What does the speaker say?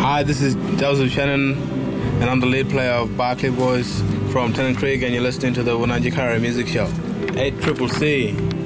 Hi, this is Joseph Shannon, and I'm the lead player of Barclay Boys from Tennant Creek, and you're listening to the Wanaji Kara Music Show. 8CCC.